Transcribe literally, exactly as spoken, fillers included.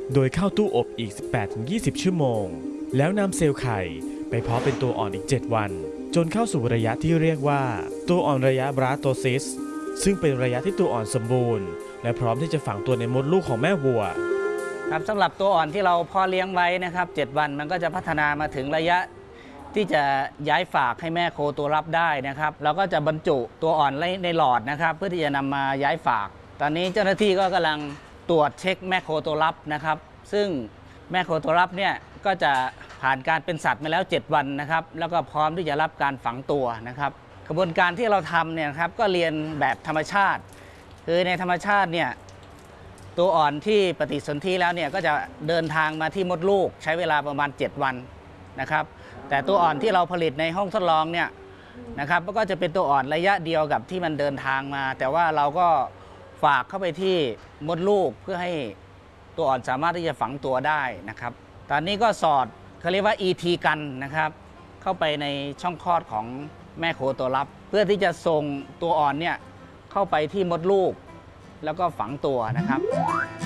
โดยเข้าตู้อบอีก สิบแปดถึงยี่สิบ ชั่วโมงแล้วนำเซลล์ไข่ไปเพาะเป็นตัวอ่อนอีก เจ็ด วันจนเข้าสู่ระยะที่เรียกว่าตัวอ่อนระยะบราโตซิสซึ่งเป็นระยะที่ตัวอ่อนสมบูรณ์และพร้อมที่จะฝังตัวในมดลูกของแม่วัวครับสำหรับตัวอ่อนที่เราเพาะเลี้ยงไว้นะครับเจ็ดวันมันก็จะพัฒนามาถึงระยะที่จะย้ายฝากให้แม่โคตัวรับได้นะครับเราก็จะบรรจุตัวอ่อนในหลอดนะครับเพื่อที่จะนำมาย้ายฝากตอนนี้เจ้าหน้าที่ก็กำลังตรวจเช็คแม่โคตัวรับนะครับซึ่งแม่โคตัวรับเนี่ยก็จะผ่านการเป็นสัตว์มาแล้วเจ็ดวันนะครับแล้วก็พร้อมที่จะรับการฝังตัวนะครับกระบวนการที่เราทำเนี่ยครับก็เรียนแบบธรรมชาติคือในธรรมชาติเนี่ยตัวอ่อนที่ปฏิสนธิแล้วเนี่ยก็จะเดินทางมาที่มดลูกใช้เวลาประมาณเจ็ดวันนะครับแต่ตัวอ่อนที่เราผลิตในห้องทดลองเนี่ยนะครับก็จะเป็นตัวอ่อนระยะเดียวกับที่มันเดินทางมาแต่ว่าเราก็ฝากเข้าไปที่มดลูกเพื่อให้ตัวอ่อนสามารถที่จะฝังตัวได้นะครับตอนนี้ก็สอดเขาเรียกว่า อี ที กันนะครับเข้าไปในช่องคลอดของแม่โคตัวรับเพื่อที่จะส่งตัวอ่อนเนี่ยเข้าไปที่มดลูกแล้วก็ฝังตัวนะครับ